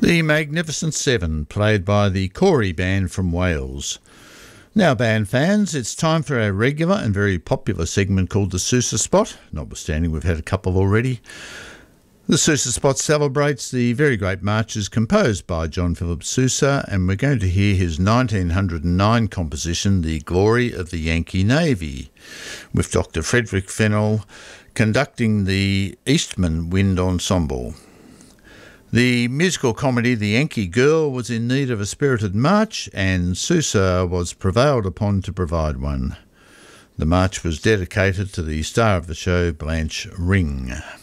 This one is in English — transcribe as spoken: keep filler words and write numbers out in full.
The Magnificent Seven, played by the Corey Band from Wales. Now, band fans, it's time for our regular and very popular segment called the Sousa Spot, notwithstanding we've had a couple already. The Sousa Spot celebrates the very great marches composed by John Philip Sousa, and we're going to hear his nineteen oh nine composition, The Glory of the Yankee Navy, with Doctor Frederick Fennell conducting the Eastman Wind Ensemble. The musical comedy The Yankee Girl was in need of a spirited march, and Sousa was prevailed upon to provide one. The march was dedicated to the star of the show, Blanche Ring.